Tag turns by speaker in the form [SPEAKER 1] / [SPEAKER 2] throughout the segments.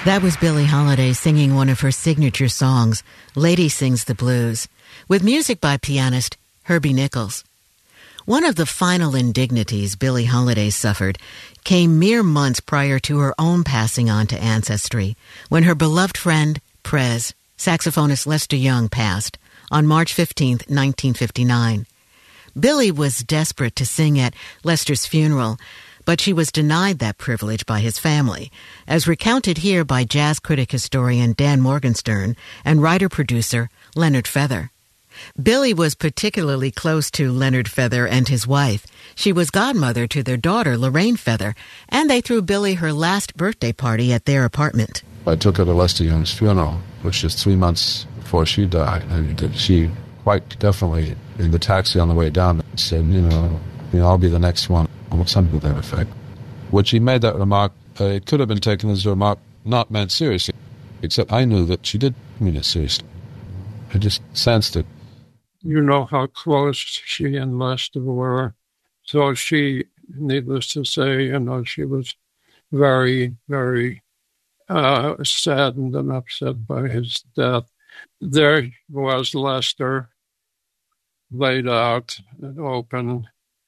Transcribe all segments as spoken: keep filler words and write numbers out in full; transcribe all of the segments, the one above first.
[SPEAKER 1] That was Billie Holiday singing one of her signature songs, Lady Sings the Blues, with music by pianist Herbie Nichols. One of the final indignities Billie Holiday suffered came mere months prior to her own passing on to ancestry, when her beloved friend, Prez, saxophonist Lester Young, passed on March fifteenth, nineteen fifty-nine. Billie was desperate to sing at Lester's funeral, but she was denied that privilege by his family, as recounted here by jazz critic historian Dan Morgenstern and writer-producer Leonard Feather. Billie was particularly close to Leonard Feather and his wife. She was godmother to their daughter, Lorraine Feather, and they threw Billie her last birthday party at their apartment.
[SPEAKER 2] I took her to Lester Young's funeral, which is three months before she died, and she quite definitely, in the taxi on the way down, said, you know, you know I'll be the next one. Something to that effect. When she made that remark, uh, it could have been taken as a remark not meant seriously, except I knew that she did mean it seriously. I just sensed it.
[SPEAKER 3] You know how close she and Lester were. So she, needless to say, you know, she was very, very uh, saddened and upset by his death. There was Lester laid out and open.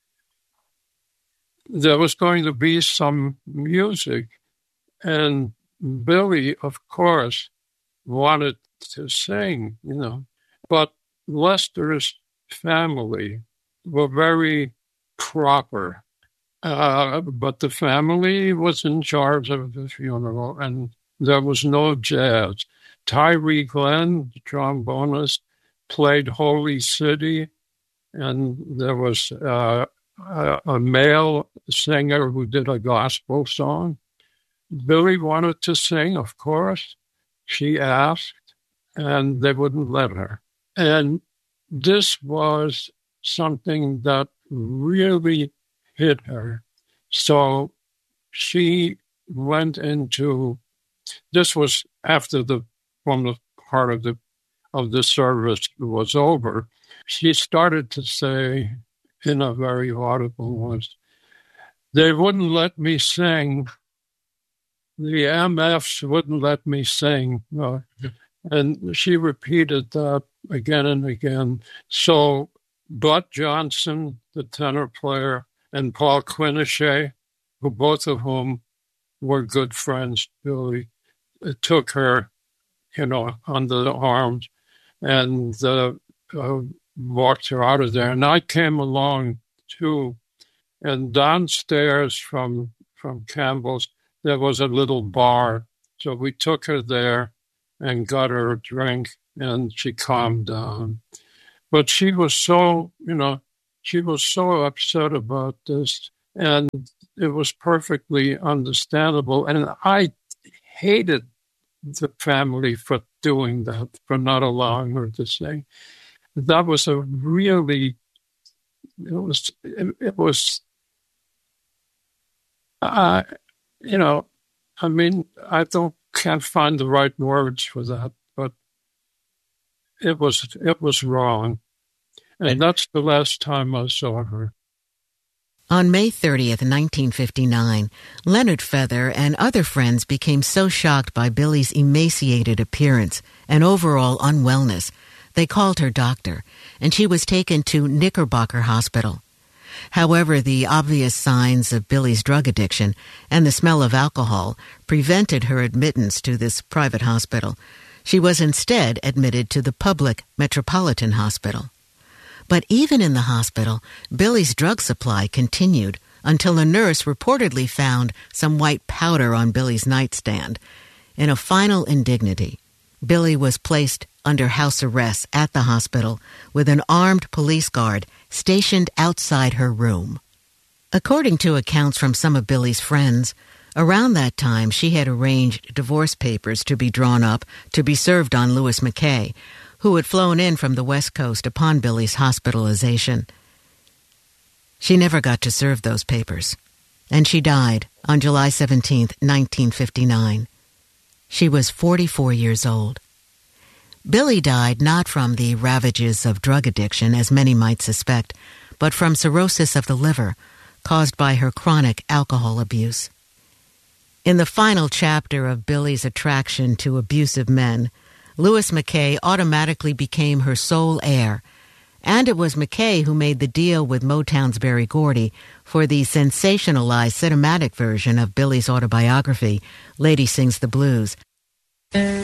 [SPEAKER 3] There was going to be some music, and Billie, of course, wanted to sing, you know, but Lester's family were very proper, uh, but the family was in charge of the funeral, and there was no jazz. Tyree Glenn, the trombonist, played Holy City, and there was uh, a, a male singer who did a gospel song. Billie wanted to sing, of course. She asked, and they wouldn't let her. And this was something that really hit her. So she went into, this was after the, from the part of the, of the service was over, she started to say in a very audible voice, they wouldn't let me sing. The M Fs wouldn't let me sing. Uh, and she repeated that again and again. So Bud Johnson, the tenor player, and Paul Quinichette, who both of whom were good friends, Billie, took her, you know, under the arms and uh, uh, walked her out of there. And I came along too. And downstairs from from Campbell's, there was a little bar. So we took her there and got her a drink, and she calmed down. But she was so, you know, she was so upset about this, and it was perfectly understandable. And I hated the family for doing that, for not allowing her to sing. That was a really, it was, it, it was, uh, you know, I mean, I don't, can't find the right words for that, but it was, it was wrong. And that's the last time I saw her.
[SPEAKER 1] On May thirtieth, nineteen fifty-nine, Leonard Feather and other friends became so shocked by Billie's emaciated appearance and overall unwellness, they called her doctor, and she was taken to Knickerbocker Hospital. However, the obvious signs of Billie's drug addiction and the smell of alcohol prevented her admittance to this private hospital. She was instead admitted to the public Metropolitan Hospital. But even in the hospital, Billie's drug supply continued until a nurse reportedly found some white powder on Billie's nightstand. In a final indignity, Billie was placed under house arrest at the hospital with an armed police guard stationed outside her room. According to accounts from some of Billie's friends, around that time she had arranged divorce papers to be drawn up to be served on Louis McKay, who had flown in from the West Coast upon Billie's hospitalization. She never got to serve those papers, and she died on July seventeenth, nineteen fifty-nine. She was forty-four years old. Billie died not from the ravages of drug addiction, as many might suspect, but from cirrhosis of the liver caused by her chronic alcohol abuse. In the final chapter of Billie's attraction to abusive men, Louis McKay automatically became her sole heir, and it was McKay who made the deal with Motown's Berry Gordy for the sensationalized cinematic version of Billie's autobiography, Lady Sings the Blues.